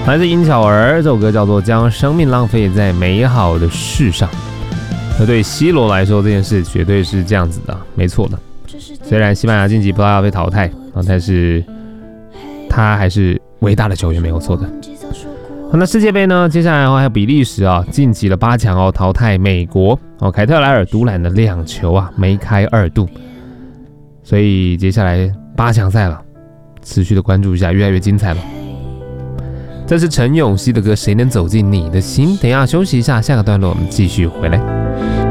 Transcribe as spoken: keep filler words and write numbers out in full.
来自殷巧儿，这首歌叫做《将生命浪费在美好的事上》。那对 C 罗来说，这件事绝对是这样子的，没错的。虽然西班牙晋级葡萄牙被淘汰啊，但是他还是伟大的球员，没有错的。好，那世界杯呢？接下来还有比利时啊，晋级了八强哦，淘汰美国哦。凯特莱尔独揽了两球啊，梅开二度。所以接下来八强赛了，持续的关注一下，越来越精彩了。这是陈永熙的歌《谁能走进你的心》。等一下休息一下，下个段落我们继续回来。